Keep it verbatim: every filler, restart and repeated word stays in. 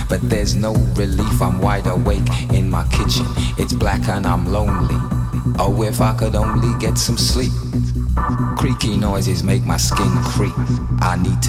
but there's no relief. I'm wide awake in my kitchen. It's black and I'm lonely. Oh, if I could only get some sleep. Creaky noises make my skin creep. I need